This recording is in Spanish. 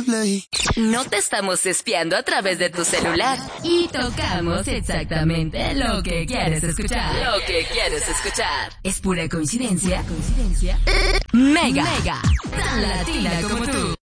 Play. No te estamos espiando a través de tu celular. Y tocamos exactamente lo que quieres escuchar. Lo que quieres escuchar. ¿Es pura coincidencia? Mega. Tan latina como tú.